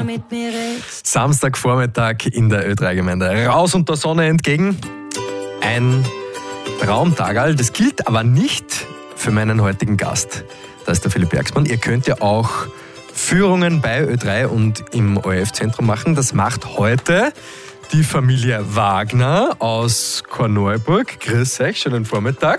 mit mir redest. Samstagvormittag in der Ö3-Gemeinde. Raus und der Sonne entgegen. Ein Traumtagerl. Das gilt aber nicht für meinen heutigen Gast. Das ist der Philipp Bergsmann. Ihr könnt ja auch Führungen bei Ö3 und im ORF-Zentrum machen. Das macht heute die Familie Wagner aus Korneuburg. Grüß euch, schönen Vormittag.